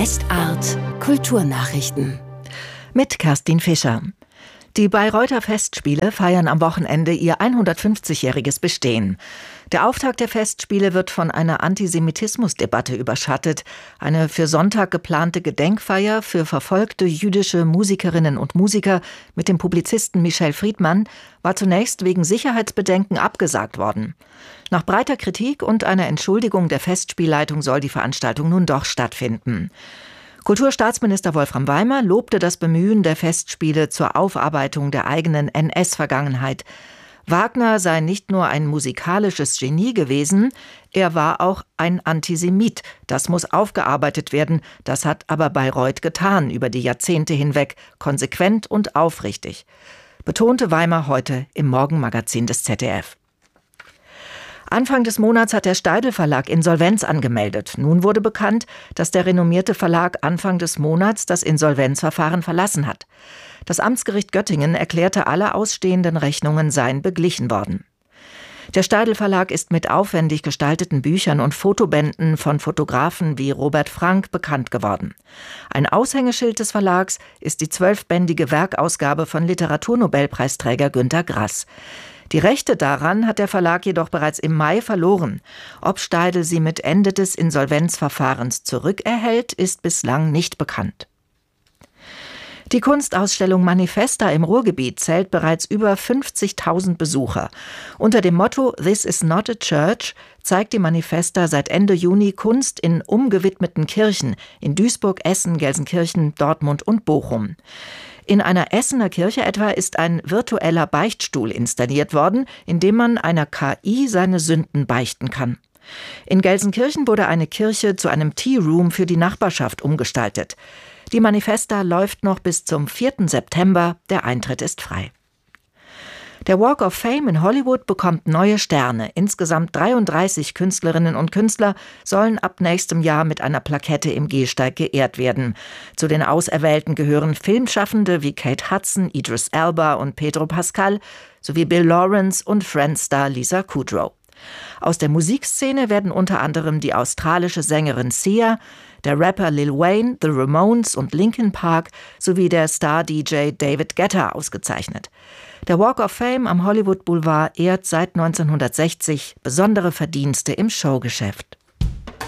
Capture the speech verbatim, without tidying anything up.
Westart Kulturnachrichten mit Kerstin Fischer. Die Bayreuther Festspiele feiern am Wochenende ihr hundertfünfzigjähriges Bestehen. Der Auftakt der Festspiele wird von einer Antisemitismusdebatte überschattet. Eine für Sonntag geplante Gedenkfeier für verfolgte jüdische Musikerinnen und Musiker mit dem Publizisten Michel Friedmann war zunächst wegen Sicherheitsbedenken abgesagt worden. Nach breiter Kritik und einer Entschuldigung der Festspielleitung soll die Veranstaltung nun doch stattfinden. Kulturstaatsminister Wolfram Weimer lobte das Bemühen der Festspiele zur Aufarbeitung der eigenen N S-Vergangenheit. Wagner sei nicht nur ein musikalisches Genie gewesen, er war auch ein Antisemit. Das muss aufgearbeitet werden, das hat aber Bayreuth getan über die Jahrzehnte hinweg, konsequent und aufrichtig, betonte Weimer heute im Morgenmagazin des Z D F. Anfang des Monats hat der Steidl Verlag Insolvenz angemeldet. Nun wurde bekannt, dass der renommierte Verlag Anfang des Monats das Insolvenzverfahren verlassen hat. Das Amtsgericht Göttingen erklärte, alle ausstehenden Rechnungen seien beglichen worden. Der Steidl Verlag ist mit aufwendig gestalteten Büchern und Fotobänden von Fotografen wie Robert Frank bekannt geworden. Ein Aushängeschild des Verlags ist die zwölfbändige Werkausgabe von Literaturnobelpreisträger Günter Grass. Die Rechte daran hat der Verlag jedoch bereits im Mai verloren. Ob Steidl sie mit Ende des Insolvenzverfahrens zurückerhält, ist bislang nicht bekannt. Die Kunstausstellung Manifesta im Ruhrgebiet zählt bereits über fünfzigtausend Besucher. Unter dem Motto "This is not a church" zeigt die Manifesta seit Ende Juni Kunst in umgewidmeten Kirchen in Duisburg, Essen, Gelsenkirchen, Dortmund und Bochum. In einer Essener Kirche etwa ist ein virtueller Beichtstuhl installiert worden, in dem man einer K I seine Sünden beichten kann. In Gelsenkirchen wurde eine Kirche zu einem Tea Room für die Nachbarschaft umgestaltet. Die Manifesta läuft noch bis zum vierten September, der Eintritt ist frei. Der Walk of Fame in Hollywood bekommt neue Sterne. Insgesamt dreiunddreißig Künstlerinnen und Künstler sollen ab nächstem Jahr mit einer Plakette im Gehsteig geehrt werden. Zu den Auserwählten gehören Filmschaffende wie Kate Hudson, Idris Elba und Pedro Pascal sowie Bill Lawrence und Friends-Star Lisa Kudrow. Aus der Musikszene werden unter anderem die australische Sängerin Sia, der Rapper Lil Wayne, The Ramones und Linkin Park sowie der Star-D J David Guetta ausgezeichnet. Der Walk of Fame am Hollywood Boulevard ehrt seit neunzehnhundertsechzig besondere Verdienste im Showgeschäft.